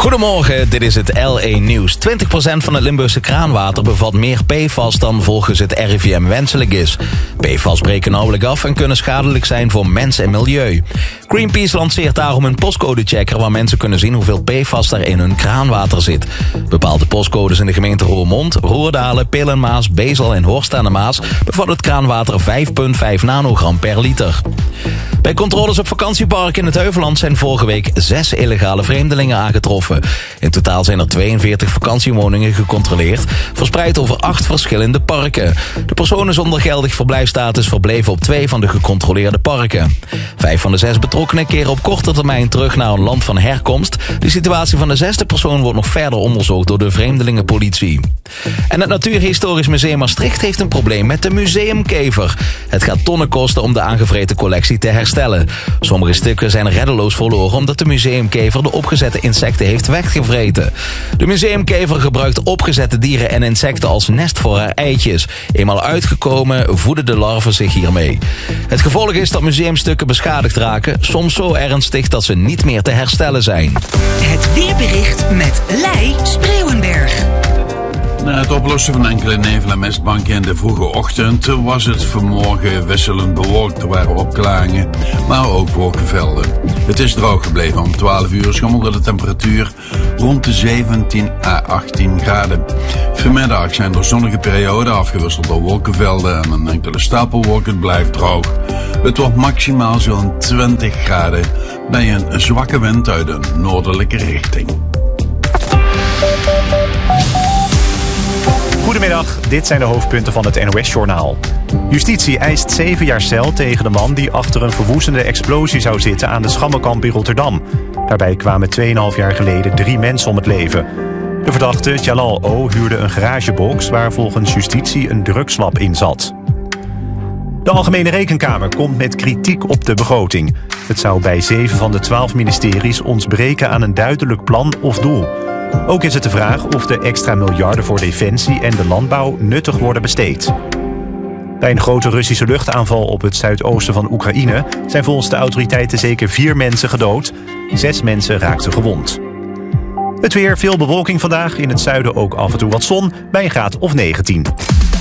Goedemorgen, dit is het L1 Nieuws. 20% van het Limburgse kraanwater bevat meer PFAS dan volgens het RIVM wenselijk is. PFAS breken nauwelijks af en kunnen schadelijk zijn voor mens en milieu. Greenpeace lanceert daarom een postcodechecker waar mensen kunnen zien hoeveel PFAS er in hun kraanwater zit. Bepaalde postcodes in de gemeente Roermond, Roerdalen, Pillenmaas, Bezel en Horst aan de Maas bevat het kraanwater 5,5 nanogram per liter. Bij controles op vakantieparken in het Heuvelland zijn vorige week 6 illegale vreemdelingen aangetroffen. In totaal zijn er 42 vakantiewoningen gecontroleerd, verspreid over 8 verschillende parken. De personen zonder geldig verblijfsstatus verbleven op 2 van de gecontroleerde parken. 5 van de 6 betrokkenen keren op korte termijn terug naar een land van herkomst. De situatie van de 6e persoon wordt nog verder onderzocht door de vreemdelingenpolitie. En het Natuurhistorisch Museum Maastricht heeft een probleem met de museumkever. Het gaat tonnen kosten om de aangevreten collectie te herstellen. Sommige stukken zijn reddeloos verloren omdat de museumkever de opgezette insecten heeft weggevreten. De museumkever gebruikt opgezette dieren en insecten als nest voor haar eitjes. Eenmaal uitgekomen voeden de larven zich hiermee. Het gevolg is dat museumstukken beschadigd raken, soms zo ernstig dat ze niet meer te herstellen zijn. Het weerbericht met Lei Spreeuwenberg. Na het oplossen van enkele nevel- en mistbanken in de vroege ochtend was het vanmorgen wisselend bewolkt. Er waren opklaringen, maar ook wolkenvelden. Het is droog gebleven. Om 12 uur schommelde de temperatuur rond de 17 à 18 graden. Vanmiddag zijn er zonnige perioden afgewisseld door wolkenvelden en een enkele stapelwolk. Het blijft droog. Het wordt maximaal zo'n 20 graden bij een zwakke wind uit een noordelijke richting. Goedemiddag, dit zijn de hoofdpunten van het NOS-journaal. Justitie eist 7 jaar cel tegen de man die achter een verwoestende explosie zou zitten aan de Schammelkamp in Rotterdam. Daarbij kwamen 2,5 jaar geleden 3 mensen om het leven. De verdachte, Jalal O., huurde een garagebox waar volgens justitie een drugslab in zat. De Algemene Rekenkamer komt met kritiek op de begroting. Het zou bij 7 van de 12 ministeries ontbreken aan een duidelijk plan of doel. Ook is het de vraag of de extra miljarden voor defensie en de landbouw nuttig worden besteed. Bij een grote Russische luchtaanval op het zuidoosten van Oekraïne zijn volgens de autoriteiten zeker 4 mensen gedood. 6 mensen raakten gewond. Het weer, veel bewolking vandaag. In het zuiden ook af en toe wat zon bij een graad of 19.